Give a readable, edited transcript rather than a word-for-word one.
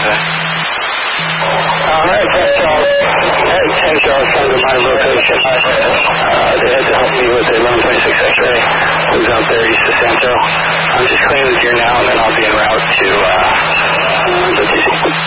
today? Hey, Charles, come to my location. They had to help me with a 1126 X-ray. It was out there east of Santo. I'm just cleaning the gear now, and then I'll be en route to the TC.